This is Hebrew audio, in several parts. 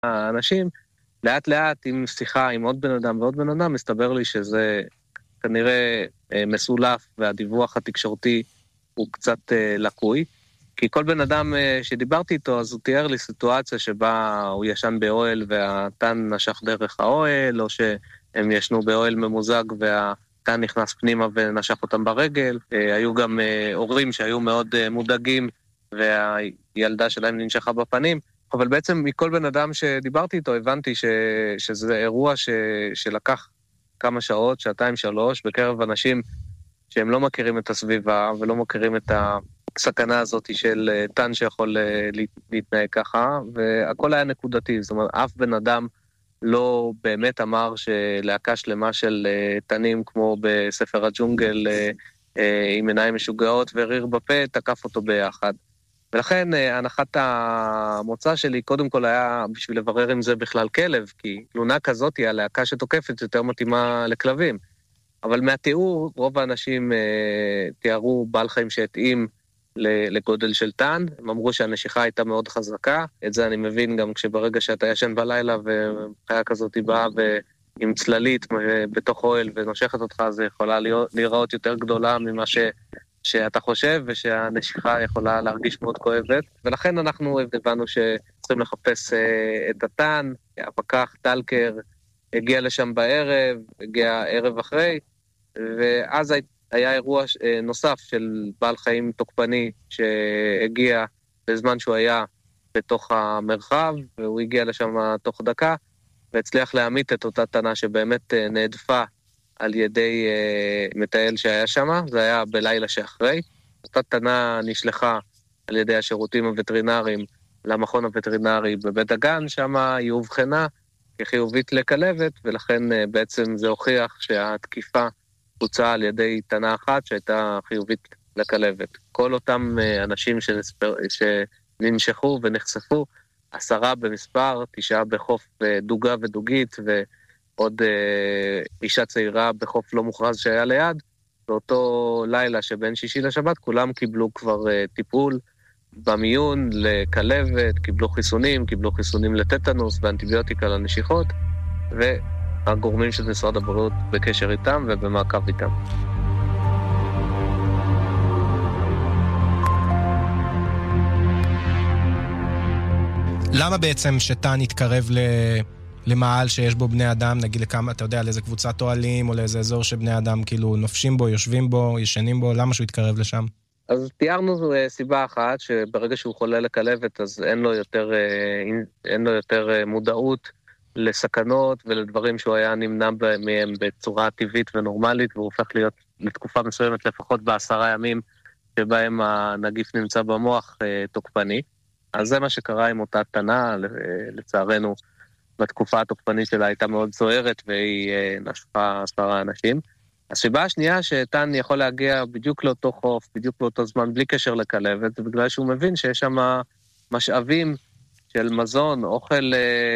האנשים, לאט לאט עם שיחה עם עוד בן אדם ועוד בן אדם, מסתבר לי שזה כנראה מסולף, והדיווח התקשורתי הוא קצת לקוי, כי כל בן אדם שדיברתי איתו, אז הוא תיאר לי סיטואציה שבה הוא ישן באוהל והתן נשך דרך האוהל, או שהם ישנו באוהל ממוזג והתן נכנס פנימה ונשך אותם ברגל. היו גם הורים שהיו מאוד מודאגים והילדה שלהם ננשכה בפנים, אבל בעצם מכל בן אדם שדיברתי איתו הבנתי שזה אירוע שלקח כמה שעות, שעתיים, שלוש, בקרב אנשים שהם לא מכירים את הסביבה ולא מכירים את הסכנה הזאת של תן שיכול להתנהג ככה, והכל היה נקודתי. זאת אומרת, אף בן אדם לא באמת אמר שלהקה שלמה של תנים, כמו בספר הג'ונגל, עם עיניים משוגעות וריר בפה, תקף אותו ביחד. ולכן הנחת המוצא שלי קודם כל היה בשביל לברר אם זה בכלל כלב, כי תלונה כזאת היא הלהקה שתוקפת יותר מתאימה לכלבים. אבל מהתיאור, רוב האנשים תיארו בעל חיים שהתאים לגודל של תן, הם אמרו שהנשיכה הייתה מאוד חזקה, את זה אני מבין גם כשברגע שאתה ישן בלילה וחיה כזאת היא באה עם צללית בתוך אוהל ונושכת אותך, זה יכולה להיראות יותר גדולה ממה שאתה חושב, ושהנשיכה יכולה להרגיש מאוד כואבת, ולכן אנחנו הבנו שצריכים לחפש את התן. הפקח טלקר הגיע לשם בערב, הגיע ערב אחרי, ואז היה אירוע נוסף של בעל חיים תוקפני שהגיע בזמן שהוא היה בתוך המרחב, והוא הגיע לשם תוך דקה, והצליח להעמיד את אותה תנה שבאמת נעדפה על ידי מטייל שהיה שם. זה היה בלילה שאחרי. אותה תנה נשלחה על ידי השירותים הווטרינריים למכון הווטרינרי בבית דגן, שם היא הובחנה כחיובית לכלבת, ולכן בעצם זה הוכיח שהתקיפה בוצעה על ידי תנה אחת שהייתה חיובית לכלבת. כל אותם אנשים שננשכו ונחשפו, 10 במספר, 9 בחוף דוגה ודוגית, ועוד אישה צעירה בחוף לא מוכרז שהיה ליד, באותו לילה שבין שישי לשבת, כולם קיבלו כבר טיפול במיון לכלבת, קיבלו חיסונים לטטנוס ואנטיביוטיקה לנשיכות, והגורמים של משרד הבריאות בקשר איתם ובמעקב איתם. למה בעצם שתן יתקרב למעל שיש בו בני אדם, נגיד לכמה, אתה יודע, לאיזה קבוצת אוהלים או לאיזה אזור שבני אדם כאילו נופשים בו, יושבים בו, ישנים בו, למה שהוא יתקרב לשם? אז תיארנו סיבה אחת, שברגע שהוא חולה לכלבת, אז אין לו יותר מודעות לסכנות ולדברים שהוא היה נמנע מהם בצורה טבעית ונורמלית, והוא הופך להיות לתקופה מסוימת, לפחות ב10 ימים שבהם הנגיף נמצא במוח תוקפני. אז זה מה שקרה עם אותה תנה, לצערנו, בתקופה התוקפנית שלה הייתה מאוד סוערת, והיא נשכה 10 אנשים. הסיבה השנייה שתן יכול להגיע בדיוק לאותו חוף, בדיוק באותו זמן, בלי קשר לכלבת, זה בגלל שהוא מבין שיש שם משאבים של מזון, אוכל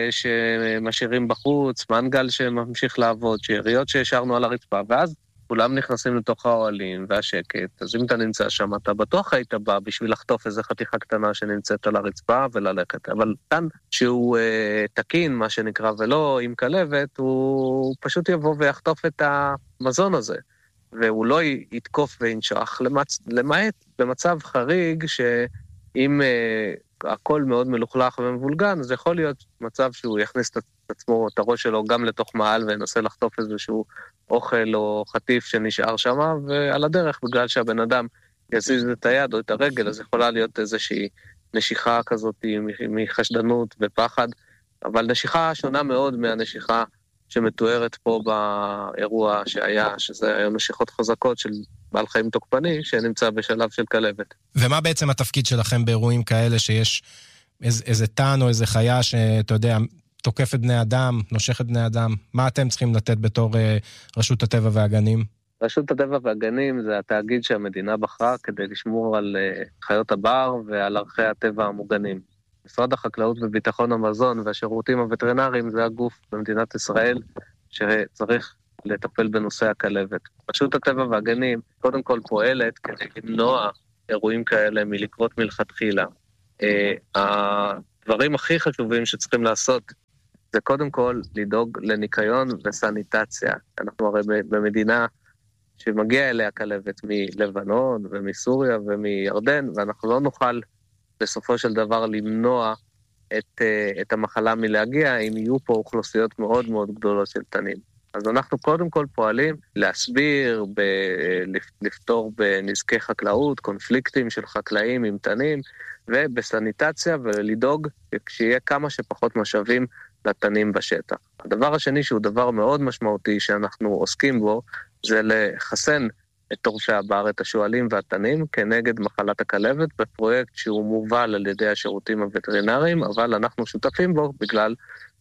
שמשאירים בחוץ, מנגל שממשיך לעבוד, שאריות שהשארנו על הרצפה, ואז כולם נכנסים לתוך האוהלים והשקט. אז אם אתה נמצא שם, אתה בטוח היית בא בשביל לחטוף איזו חתיכה קטנה שנמצאת על הרצפה וללכת. אבל תן שהוא תקין, מה שנקרא, ולא עם כלבת, הוא פשוט יבוא ויחטוף את המזון הזה. והוא לא יתקוף וינשך, למעט במצב חריג שאם הכל מאוד מלוכלך ומבולגן, אז יכול להיות מצב שהוא יכניס את עצמו, את הראש שלו גם לתוך מעל וינסה לחטוף איזשהו אוכל או חטיף שנשאר שם, ועל הדרך, בגלל שהבן אדם יזיז את היד או את הרגל, אז יכולה להיות איזושהי נשיכה כזאת מחשדנות ופחד, אבל נשיכה שונה מאוד מהנשיכה שמתוארת פה באירוע שהיה, שזה היו נשיכות חזקות של בעל חיים תוקפני, שנמצא בשלב של כלבת. ומה בעצם התפקיד שלכם באירועים כאלה, שיש איזה תן או איזה חיה שאתה יודע, תוקפת בני אדם, נושכת בני אדם? מה אתם צריכים לתת בתור רשות הטבע והגנים? רשות הטבע והגנים זה התאגיד שהמדינה בחרה כדי לשמור על חיות הבר ועל ערכי הטבע המוגנים. משרד החקלאות וביטחון המזון והשירותים הווטרינריים זה הגוף במדינת ישראל שצריך לטפל בנושא הכלבת. רשות הטבע והגנים קודם כל פועלת כדי למנוע אירועים כאלה מלקרות מלכתחילה. הדברים הכי חשובים שצריכים לעשות זה קודם כל לדאוג לניקיון וסניטציה. אנחנו הרי במדינה שמגיע אליה כלבת מלבנון ומסוריה ומירדן, ואנחנו לא נוכל בסופו של דבר למנוע את המחלה מלהגיע, אם יהיו פה אוכלוסיות מאוד מאוד גדולות של תנים. אז אנחנו קודם כל פועלים להסביר, לפתור בנזקי חקלאות, קונפליקטים של חקלאים עם תנים, ובסניטציה ולדאוג שיהיה כמה שפחות משאבים לתנים בשטח. הדבר השני שהוא דבר מאוד משמעותי שאנחנו עוסקים בו, זה לחסן את טורפי הבר, את השועלים והתנים, כנגד מחלת הכלבת, בפרויקט שהוא מובל על ידי השירותים הווטרינריים, אבל אנחנו שותפים בו בגלל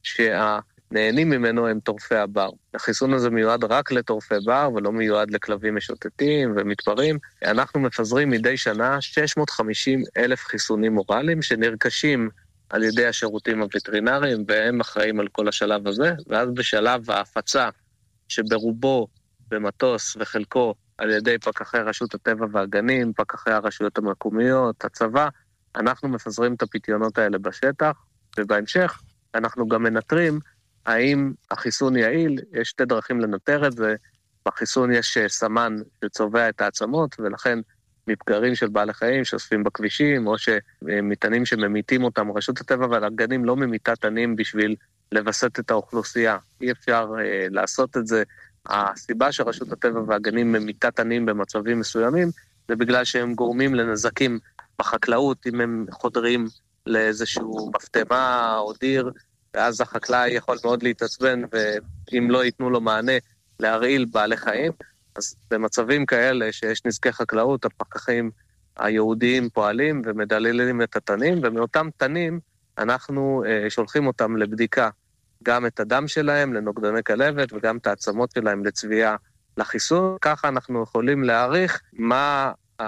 שהנהנים ממנו הם טורפי הבר. החיסון הזה מיועד רק לטורפי בר, ולא מיועד לכלבים משוטטים ומתפרעים. אנחנו מפזרים מדי שנה 650,000 חיסונים אוראליים, שנרכשים על ידי השירותים הווטרינריים, והם אחראים על כל השלב הזה, ואז בשלב ההפצה, שברובו במטוס וחלקו על ידי פקחי רשות הטבע והגנים, פקחי הרשויות המקומיות, הצבא, אנחנו מפזרים את הפתיונות האלה בשטח, ובהמשך אנחנו גם מנטרים האם החיסון יעיל. יש שתי דרכים לנטר את זה. בחיסון יש סמן שצובע את העצמות, ולכן מפגרים של בעלי חיים שאוספים בכבישים, או שמתנים שממיתים אותם, רשות הטבע והגנים לא ממיתה תנים בשביל לבסט את האוכלוסייה. אי אפשר לעשות את זה. הסיבה שרשות הטבע והגנים ממיתה תנים במצבים מסוימים, זה בגלל שהם גורמים לנזקים בחקלאות, אם הם חודרים לאיזשהו מפתמה או דיר, ואז החקלאי יכול מאוד להתעצבן, ואם לא ייתנו לו מענה להרעיל בעלי חיים, אז במצבים כאלה שיש נזקי חקלאות, הפקחים היהודיים פועלים ומדללים את התנים, ומאותם תנים אנחנו שולחים אותם לבדיקה, גם את הדם שלהם לנוגדני כלבת, וגם את העצמות שלהם לצביעה לחיסון. ככה אנחנו יכולים להעריך מה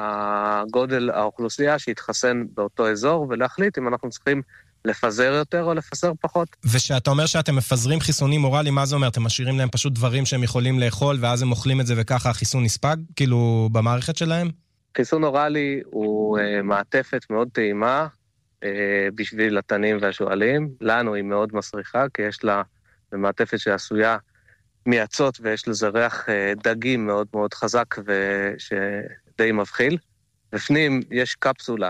הגודל האוכלוסייה שהתחסן באותו אזור, ולהחליט אם אנחנו צריכים לפזר יותר או לפזר פחות. ושאתה אומר שאתם מפזרים חיסונים אוראליים, מה זה אומר? אתם משאירים להם פשוט דברים שהם יכולים לאכול, ואז הם אוכלים את זה וככה החיסון נספג, כאילו במערכת שלהם? חיסון אוראלי הוא מעטפת מאוד טעימה, בשביל התנים והשועלים. לנו היא מאוד מסריחה, כי יש לה מעטפת שעשויה מעצות, ויש לזה ריח דגים מאוד מאוד חזק ושדי מבחיל. בפנים יש קפסולה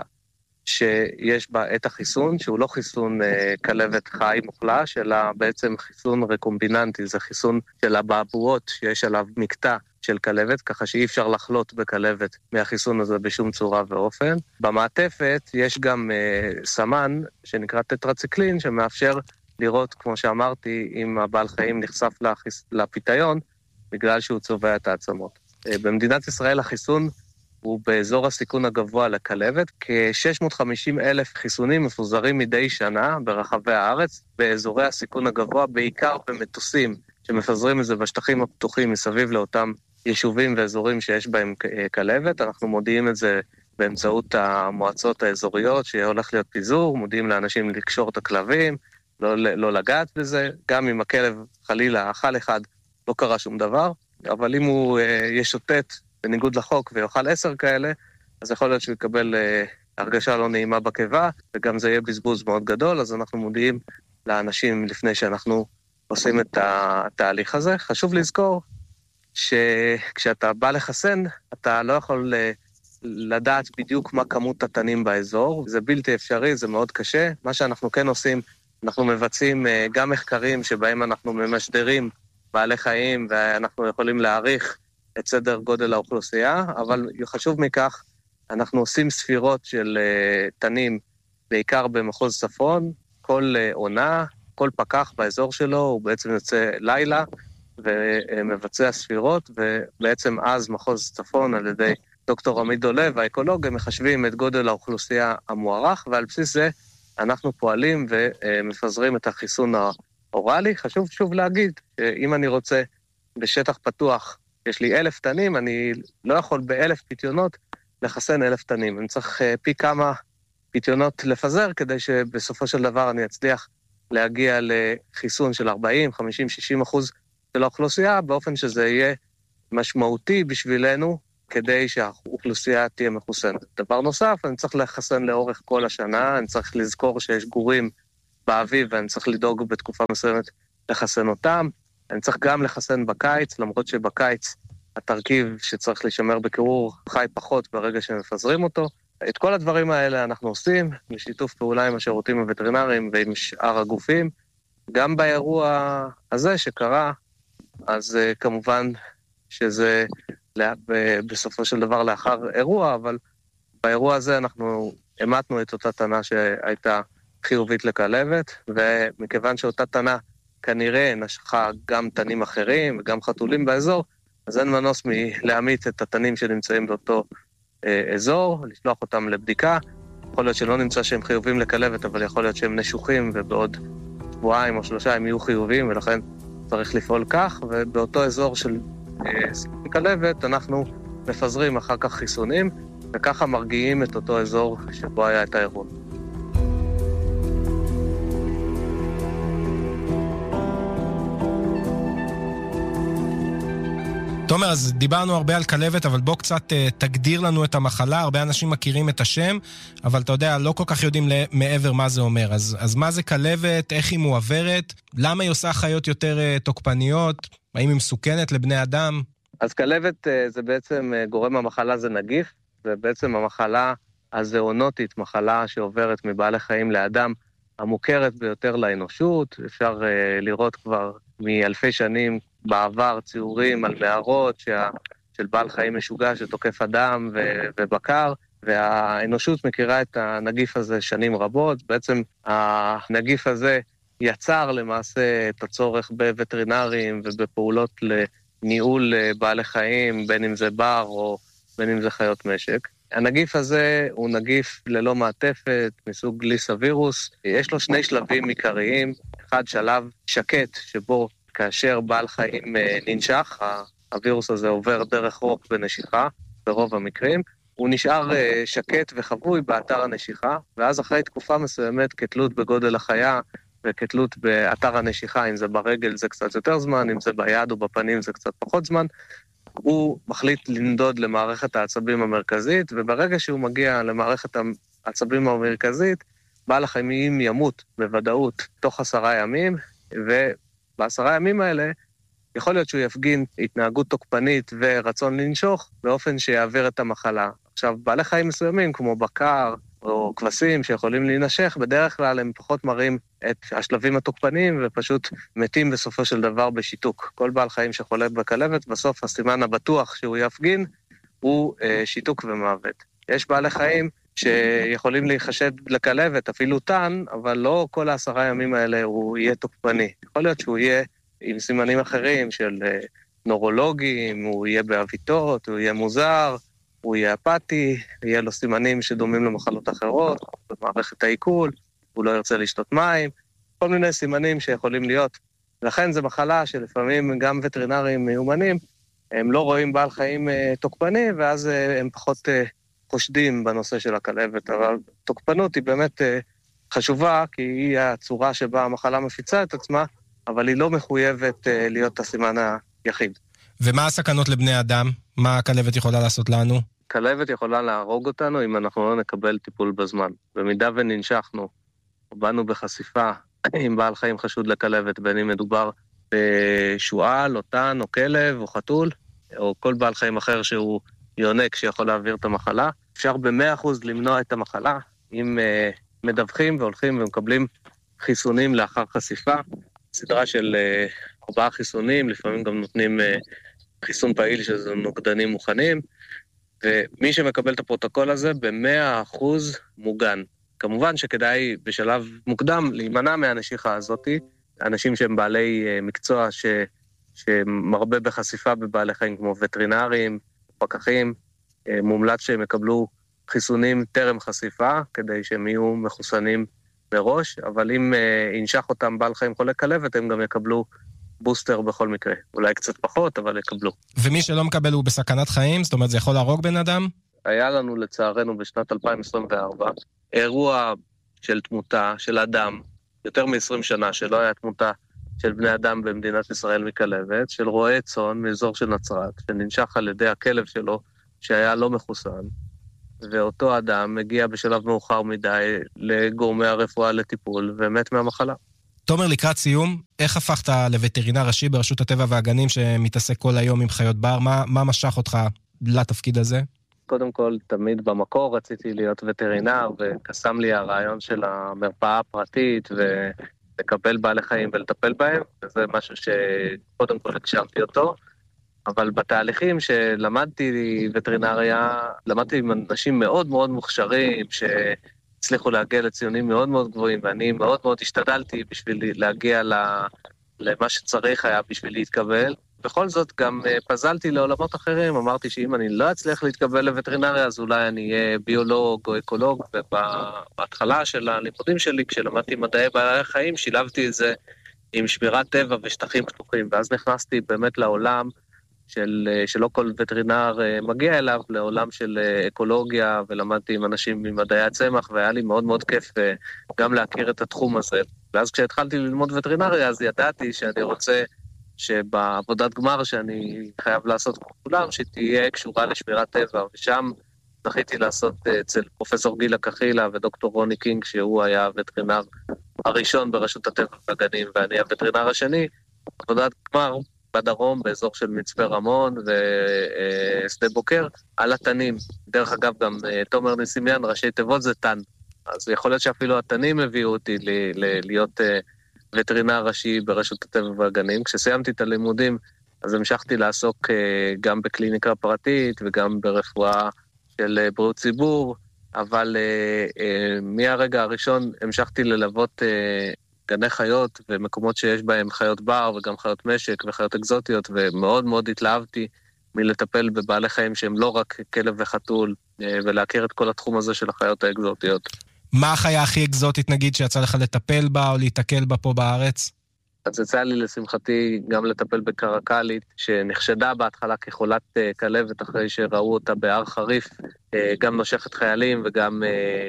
שיש בה את החיסון, שהוא לא חיסון כלבת חי מוחלש, אלא בעצם חיסון רקומביננטי, זה חיסון של הבעבועות שיש עליו מקטע של כלבת, ככה שאי אפשר לחלות בכלבת מהחיסון הזה בשום צורה ואופן. במעטפת יש גם סמן שנקרא טטרציקלין, שמאפשר לראות, כמו שאמרתי, אם הבעל חיים נחשף לפיתיון, בגלל שהוא צובע את העצמות. במדינת ישראל החיסון הוא באזור הסיכון הגבוה לכלבת, כ-650,000 חיסונים מפוזרים מדי שנה ברחבי הארץ, באזורי הסיכון הגבוה, בעיקר במטוסים שמפזרים את זה בשטחים הפתוחים מסביב לאותם יישובים ואזורים שיש בהם כלבת. אנחנו מודיעים את זה באמצעות המועצות האזוריות, שהולך להיות פיזור, מודיעים לאנשים לקשור את הכלבים, לא לגעת בזה, גם אם הכלב חלילה אכל אחד, לא קרה שום דבר, אבל אם הוא ישוטט בניגוד לחוק ויאכל 10 כאלה, אז יכול להיות שהוא יקבל הרגשה לא נעימה בקיבה, וגם זה יהיה בזבוז מאוד גדול, אז אנחנו מודיעים לאנשים לפני שאנחנו עושים את התהליך הזה. חשוב לזכור שכשאתה בא לחסן, אתה לא יכול לדעת בדיוק מה כמות התנים באזור, זה בלתי אפשרי, זה מאוד קשה. מה שאנחנו כן עושים, אנחנו מבצעים גם מחקרים שבהם אנחנו ממשדרים בעלי חיים, ואנחנו יכולים להעריך את סדר גודל האוכלוסייה, אבל חשוב מכך, אנחנו עושים ספירות של תנים, בעיקר במחוז צפון, כל עונה, כל פקח באזור שלו, הוא בעצם יוצא לילה, ומבצע ספירות, ובעצם אז מחוז צפון על ידי דוקטור עמית דולב, האקולוג, הם מחשבים את גודל האוכלוסייה המוערך, ועל בסיס זה אנחנו פועלים ומפזרים את החיסון האוראלי. חשוב שוב להגיד, שאם אני רוצה בשטח פתוח, יש לי 1,000 תנים, אני לא יכול ב1,000 פיתיונות לחסן 1,000 תנים. אני צריך פי כמה פיתיונות לפזר, כדי שבסופו של דבר אני אצליח להגיע לחיסון של 40, 50, 60% של האוכלוסייה, באופן שזה יהיה משמעותי בשבילנו, כדי שהאוכלוסייה תהיה מחוסנת. דבר נוסף, אני צריך לחסן לאורך כל השנה, אני צריך לזכור שיש גורים באביב, ואני צריך לדאוג בתקופה מסוימת לחסן אותם. אני צריך גם לחסן בקיץ, למרות שבקיץ התרכיב שצריך להישמר בקירור חי פחות ברגע שמפזרים אותו. את כל הדברים האלה אנחנו עושים, בשיתוף פעולה עם השירותים הווטרינריים ועם שאר הגופים. גם באירוע הזה שקרה, אז כמובן שזה בסופו של דבר לאחר אירוע, אבל באירוע הזה אנחנו המתנו את אותה תנה שהייתה חיובית לכלבת, ומכיוון שאותה תנה כנראה נשכה גם תנים אחרים וגם חתולים באזור, אז אין מנוס מלהמית את התנים שנמצאים באותו אזור, לשלוח אותם לבדיקה. יכול להיות שלא נמצא שהם חיובים לכלבת, אבל יכול להיות שהם נשוחים, ובעוד שבועיים או 3 הם יהיו חיובים, ולכן צריך לפעול כך, ובאותו אזור של כלבת אנחנו מפזרים אחר כך חיסונים, וככה מרגיעים את אותו אזור שבו היה את האירוע. תומר, אז דיברנו הרבה על כלבת, אבל בוא קצת תגדיר לנו את המחלה. הרבה אנשים מכירים את השם, אבל אתה יודע, לא כל כך יודעים מעבר מה זה אומר. אז מה זה כלבת? איך היא מועברת? למה היא עושה חיות יותר תוקפניות? האם היא מסוכנת לבני אדם? אז כלבת זה בעצם גורם המחלה, זה נגיף, ובעצם המחלה הזואונוטית, מחלה שעוברת מבעלי חיים לאדם, המוכרת ביותר לאנושות. אפשר לראות כבר מאלפי שנים בעבר ציורים על מערות של בעל חיים משוגע שתוקף אדם ובקר, והאנושות מכירה את הנגיף הזה שנים רבות. בעצם הנגיף הזה יצר למעשה את הצורך בווטרינרים ובפעולות לניהול בעלי חיים, בין אם זה בר או בין אם זה חיות משק. הנגיף הזה הוא נגיף ללא מעטפת, מסוג גליסה וירוס. יש לו 2 שלבים עיקריים. אחד, שלב שקט, שבו כאשר בעל חיים ננשך, הווירוס הזה עובר דרך רוק בנשיכה, ברוב המקרים. הוא נשאר שקט וחבוי באתר הנשיכה, ואז אחרי תקופה מסוימת, כתלות בגודל החיה, וכתלות באתר הנשיכה, אם זה ברגל זה קצת יותר זמן, אם זה ביד או בפנים זה קצת פחות זמן, הוא מחליט לנדוד למערכת העצבים המרכזית, וברגע שהוא מגיע למערכת העצבים המרכזית, בעל החיים ימות בוודאות תוך 10 ימים, וב10 ימים האלה יכול להיות שהוא יפגין התנהגות תוקפנית ורצון לנשוך, באופן שיעביר את המחלה. עכשיו, בעלי חיים מסוימים, כמו בקר או כבשים שיכולים להינשך, בדרך כלל הם פחות מראים את השלבים התוקפניים, ופשוט מתים בסופו של דבר בשיתוק. כל בעל חיים שחולה בכלבת, בסוף הסימן הבטוח שהוא יפגין, הוא שיתוק ומוות. יש בעלי חיים שיכולים להיחשד לכלבת, אפילו תן, אבל לא כל 10 ימים האלה הוא יהיה תוקפני. יכול להיות שהוא יהיה עם סימנים אחרים של נורולוגים, הוא יהיה באביתות, הוא יהיה מוזר, הוא יהיה אפתי, יהיה לו סימנים שדומים למחלות אחרות, במערכת העיכול, הוא לא ירצה לשתות מים, כל מיני סימנים שיכולים להיות. לכן זו מחלה שלפעמים גם וטרינרים מיומנים, הם לא רואים בעל חיים תוקפני, ואז הם פחות חושדים בנושא של הכלבת. אבל תוקפנות היא באמת חשובה, כי היא הצורה שבה המחלה מפיצה את עצמה, אבל היא לא מחויבת להיות הסימן היחיד. ומה הסכנות לבני אדם? מה הכלבת יכולה לעשות לנו? כלבת יכולה להרוג אותנו אם אנחנו לא נקבל טיפול בזמן. במידה וננשכנו, או באנו בחשיפה עם בעל חיים חשוד לכלבת, בין אם מדובר בשועל, או תן, או כלב, או חתול, או כל בעל חיים אחר שהוא יונק שיכול להעביר את המחלה, אפשר ב100% למנוע את המחלה, אם מדווחים והולכים ומקבלים חיסונים לאחר חשיפה, סדרה של 4 חיסונים, לפעמים גם נותנים חיסון פעיל שזה נוגדנים מוכנים, ומי שמקבל את הפרוטוקול הזה ב100% מוגן. כמובן שכדאי בשלב מוקדם להימנע מהנשיכה הזאת, אנשים שהם בעלי מקצוע שמרבה בחשיפה בבעלי חיים כמו וטרינרים, פקחים, מומלץ שהם יקבלו חיסונים טרם חשיפה, כדי שהם יהיו מחוסנים מראש, אבל אם ינשך אותם בעל חיים חולה כלבת, הם גם יקבלו בוסטר בכל מקרה. אולי קצת פחות, אבל יקבלו. ומי שלא מקבל הוא בסכנת חיים? זאת אומרת, זה יכול להרוג בן אדם? היה לנו לצערנו בשנת 2024 אירוע של תמותה של אדם, יותר מ-20 שנה שלא היה תמותה של בני אדם במדינת ישראל מכלבת, של רועה צאן מאזור של נצרת, שננשך על ידי הכלב שלו שהיה לא מחוסן, ואותו אדם מגיע בשלב מאוחר מדי לגורמי הרפואה לטיפול, ומת מהמחלה. תומר, לקראת סיום, איך הפכת לווטרינר ראשי ברשות הטבע והגנים שמתעסק כל היום עם חיות בר? מה משך אותך לתפקיד הזה? קודם כל, תמיד במקור רציתי להיות וטרינר, וקסם לי הרעיון של המרפאה הפרטית, ולקבל בעלי חיים ולטפל בהם, וזה משהו שקודם כל הקשרתי אותו. אבל בתהליכים שלמדתי וטרינריה, למדתי עם אנשים מאוד מאוד מוכשרים, שהצליחו להגיע לציונים מאוד מאוד גבוהים, ואני מאוד מאוד השתדלתי בשביל להגיע למה שצריך היה בשביל להתקבל. בכל זאת גם פזלתי לעולמות אחרים, אמרתי שאם אני לא אצליח להתקבל לווטרינריה, אז אולי אני אהיה ביולוג או אקולוג, ובהתחלה של הלימודים שלי, כשלמדתי מדעי בעלי החיים, שילבתי את זה עם שמירת טבע ושטחים פתוחים, ואז נכנסתי באמת לעולם שלא כל וטרינר מגיע אליו, לעולם של אקולוגיה, ולמדתי עם אנשים ממדעי הצמח, והיה לי מאוד מאוד כיף גם להכיר את התחום הזה. ואז כשהתחלתי ללמוד וטרינריה, אז ידעתי שאני רוצה שבעבודת גמר שאני חייב לעשות כולם, שתהיה קשורה לשמירת טבע, ושם זכיתי לעשות אצל פרופסור גילה כחילה ודוקטור רוני קינג, שהוא היה הווטרינר הראשון ברשות הטבע והגנים, ואני הווטרינר השני, עבודת גמר בדרום, באזור של מצפה רמון ושדה בוקר, על התנים. דרך אגב, גם תומר נסימיאן, ראשי תיבות זה תן. אז יכול להיות שאפילו התנים הביאו אותי להיות וטרינר ראשי ברשות הטבע והגנים. כשסיימתי את הלימודים, אז המשכתי לעסוק גם בקליניקה פרטית וגם ברפואה של בריאות ציבור, אבל מהרגע הראשון המשכתי ללוות גני חיות ומקומות שיש בהם חיות בר וגם חיות משק וחיות אקזוטיות, ומאוד מאוד התלהבתי מלטפל בבעלי חיים שהם לא רק כלב וחתול, ולהכיר את כל התחום הזה של החיות האקזוטיות. מה החיה הכי אקזוטית נגיד שיצא לך לטפל בה או להתקל בה פה בארץ? אז יצא לי לשמחתי גם לטפל בקרקלית, שנחשדה בהתחלה כחולת כלבת אחרי שראו אותה בהר חריף, גם נושכת חיילים וגם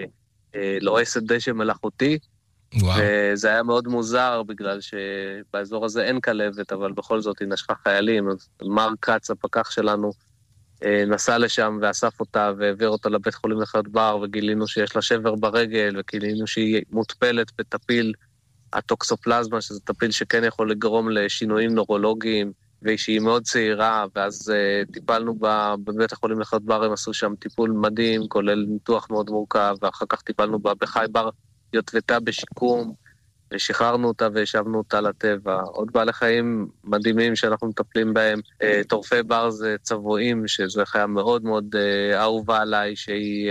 לועסת דשא מלאכותי. וואו. וזה היה מאוד מוזר, בגלל שבאזור הזה אין כלבת, אבל בכל זאת היא נשכה חיילים. אז מר קץ, הפקח שלנו, נסע לשם ואסף אותה והעביר אותה לבית חולים לחיות בר, וגילינו שיש לה שבר ברגל, וגילינו שהיא מוטפלת בטפיל הטוקסופלזמה, שזה טפיל שכן יכול לגרום לשינויים נורולוגיים, ושהיא מאוד צעירה, ואז טיפלנו בה בבית החולים לחיות בר, הם עשו שם טיפול מדהים, כולל ניתוח מאוד מורכב, ואחר כך טיפלנו בה בחי בר, יוטבתה בשיקום, ושחררנו אותה והשבנו אותה לטבע. עוד בעלי חיים מדהימים שאנחנו מטפלים בהם, טורפי בר זה צבועים, שזו חיה מאוד מאוד אהובה עליי, שהיא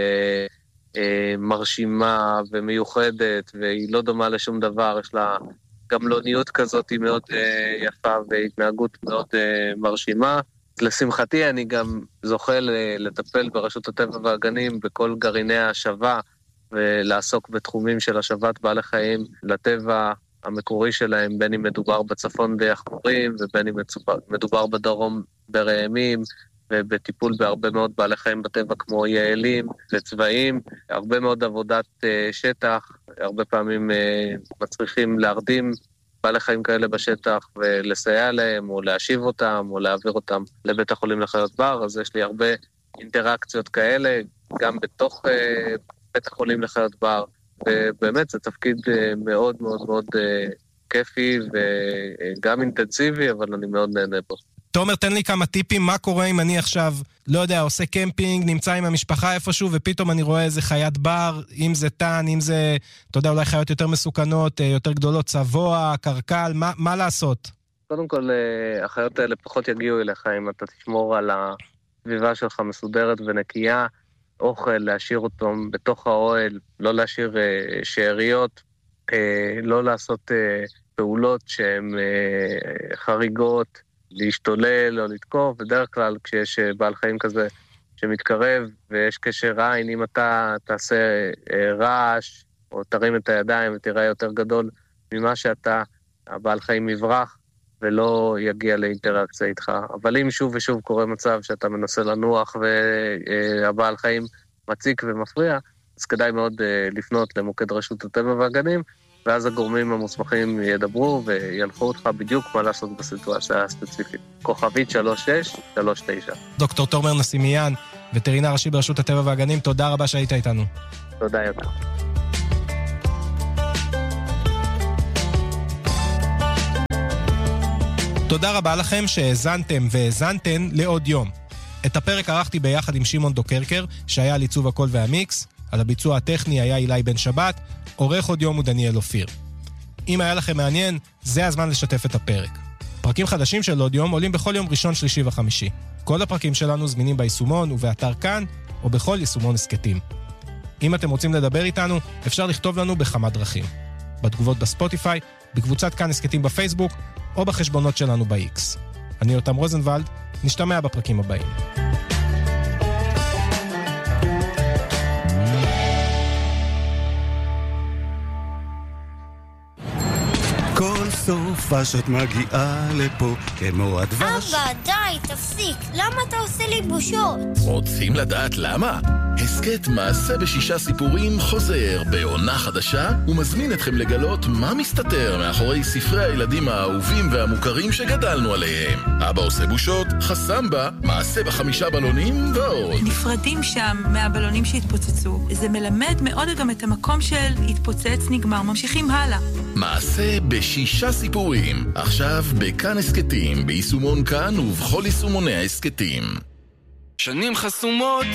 מרשימה ומיוחדת, והיא לא דומה לשום דבר, יש לה גמלוניות כזאת מאוד יפה, והתנהגות מאוד מרשימה. לשמחתי אני גם זוכה לטפל ברשות הטבע והגנים בכל גרעיני ההשבה, ולעסוק בתחומים של השבת בעלי חיים לטבע המקורי שלהם, בין אם מדובר בצפון ביחמורים, ובין אם מדובר בדרום ברעמים, ובטיפול בהרבה מאוד בעלי חיים בטבע כמו יעלים וצבעים, הרבה מאוד עבודת שטח, הרבה פעמים מצריכים להרדים בעלי חיים כאלה בשטח ולסייע להם, או להשיב אותם, או להעביר אותם לבית החולים לחיות בר. אז יש לי הרבה אינטראקציות כאלה, גם בתוך בית החולים לחיות בר, ובאמת זה תפקיד מאוד מאוד מאוד כיפי וגם אינטנסיבי, אבל אני מאוד נהנה בו. תומר, תן לי כמה טיפים, מה קורה אם אני עכשיו, לא יודע, עושה קמפינג, נמצא עם המשפחה איפשהו, ופתאום אני רואה איזה חיית בר, אם זה טן, אם זה, אתה יודע, אולי חיות יותר מסוכנות, יותר גדולות, צבוע, קרקל, מה לעשות? קודם כל, החיות האלה פחות יגיעו אליך, אם אתה תשמור על הסביבה שלך מסודרת ונקייה, אוכל, להשאיר אותו בתוך האוהל, לא להשאיר שאריות, לא לעשות פעולות שהן חריגות, להשתולל או לתקוף. בדרך כלל כשיש בעל חיים כזה שמתקרב ויש קשר עין, אם אתה תעשה רעש או תרים את הידיים ותראה יותר גדול ממה שאתה, הבעל חיים יברח ולא יגיע לאינטראקציה איתך. אבל אם שוב ושוב קורה מצב שאתה מנסה לנוח והבעל חיים מציק ומפריע, אז כדאי מאוד לפנות למוקד רשות הטבע והגנים, ואז הגורמים המוסמכים ידברו וינחו אותך בדיוק מה לעשות בסיטואציה הספציפית. כוכבית 3639. דוקטור תומר נסימיאן, וטרינר ראשי ברשות הטבע והגנים, תודה רבה שהיית איתנו. תודה יותר. תודה רבה לכם שהאזנתם והאזנתן לעוד יום. את הפרק ערכתי ביחד עם שמעון דוקרקר, שהיה על עיצוב הקול והמיקס, על הביצוע הטכני היה אילי בן שבת, עורך עוד יום הוא דניאל אופיר. אם היה לכם מעניין, זה הזמן לשתף את הפרק. פרקים חדשים של עוד יום עולים בכל יום ראשון, שלישי וחמישי. כל הפרקים שלנו זמינים ביישומון ובאתר כאן, או בכל יישומון הסקטים. אם אתם רוצים לדבר איתנו, אפשר לכתוב לנו בכמה דרכים. בתגובות בספוטיפיי, בקבוצת כאן הסקטים בפייסבוק, או בחשבונות שלנו ב-X. אני יותם רוזנבלד, נשתמע בפרקים הבאים. כל סופה שאת מגיעה לפה כמו הדבש. אבא, די, תפסיק. למה אתה עושה לי בושות? רוצים לדעת למה? הסקט מעשה בשישה סיפורים חוזר בעונה חדשה ומזמין אתכם לגלות מה מסתתר מאחורי ספרי הילדים האהובים והמוכרים שגדלנו עליהם. אבא עושה בושות, חסמבה, מעשה ב5 בלונים ועוד. נפרדים שם מהבלונים שהתפוצצו. זה מלמד מאוד גם את המקום של התפוצץ נגמר, ממשיכים הלאה. מעשה בשישה סיפורים, עכשיו בכאן הסקטים, ביישומון כאן ובכל יישומוני ההסקטים. שנים חסומות